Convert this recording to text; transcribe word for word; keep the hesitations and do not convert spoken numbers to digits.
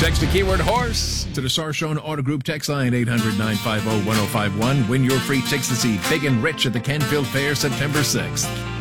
Text the keyword horse to the Sarshone Auto Group text line eight hundred, nine five zero, one zero five one. Win your free tickets to see Big and Rich at the Canfield Fair September sixth.